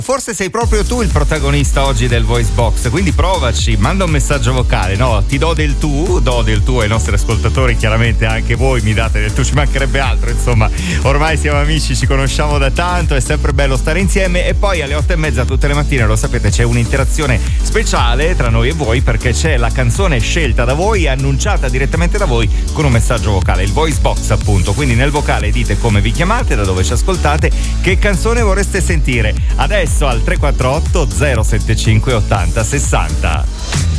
Forse sei proprio tu il protagonista oggi del Voice Box, quindi provaci, manda un messaggio vocale, no? Ti do del tu ai nostri ascoltatori, chiaramente anche voi mi date del tu, ci mancherebbe altro, insomma, ormai siamo amici, ci conosciamo da tanto, è sempre bello stare insieme. E poi alle 8:30 tutte le mattine, lo sapete, c'è un'interazione speciale tra noi e voi, perché c'è la canzone scelta da voi e annunciata direttamente da voi con un messaggio vocale, il Voice Box appunto. Quindi nel vocale dite come vi chiamate, da dove ci ascoltate, che canzone vorreste sentire. Adesso al 348 075 80 60.